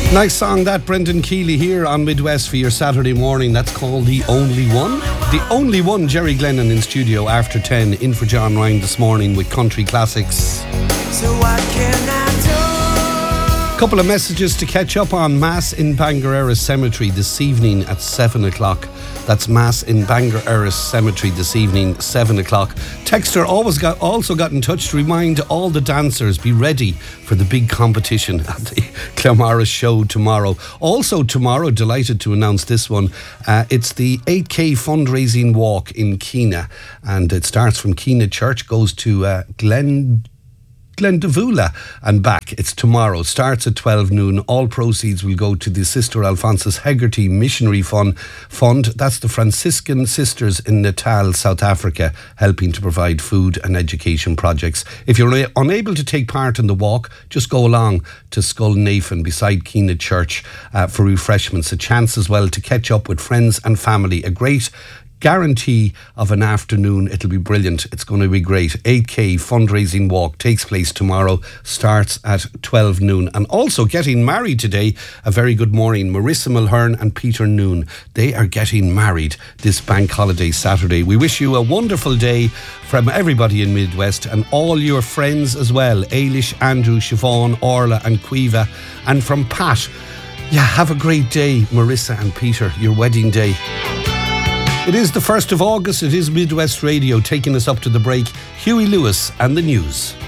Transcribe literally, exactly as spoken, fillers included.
Nice song that, Brendan Keeley here on Midwest for your Saturday morning. That's called The Only One. The Only One, Jerry Glennon in studio after ten, in for John Ryan this morning with country classics. So what can I do? Couple of messages to catch up on. Mass in Bangor Erris Cemetery this evening at seven o'clock. That's Mass in Bangor Erris Cemetery this evening, seven o'clock. Texter always got, also got in touch to remind all the dancers, be ready for the big competition at the Clamara show tomorrow. Also tomorrow, delighted to announce this one, uh, it's the eight K fundraising walk in Keena, and it starts from Keena Church, goes to uh, Glen... Glendavula and back. It's tomorrow. Starts at twelve noon. All proceeds will go to the Sister Alphonsus Hegarty Missionary Fund. Fund. That's the Franciscan Sisters in Natal, South Africa, helping to provide food and education projects. If you're una- unable to take part in the walk, just go along to Scullnafen beside Keena Church uh, for refreshments. A chance as well to catch up with friends and family. A great guarantee of an afternoon. It'll be brilliant. It's going to be great. eight K fundraising walk takes place tomorrow, starts at twelve noon. And also getting married today, a very good morning, Marissa Mulhern and Peter Noon. They are getting married this bank holiday Saturday. We wish you a wonderful day from everybody in Midwest and all your friends as well. Ailish, Andrew, Siobhan, Orla and Quiva. And from Pat, yeah, have a great day, Marissa and Peter, your wedding day. It is the first of August. It is Midwest Radio taking us up to the break. Huey Lewis and the news.